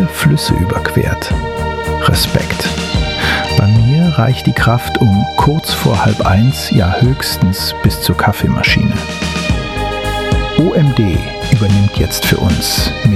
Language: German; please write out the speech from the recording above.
Flüsse überquert. Respekt. Bei mir reicht die Kraft um kurz vor 12:30, ja höchstens bis zur Kaffeemaschine. OMD übernimmt jetzt für uns mit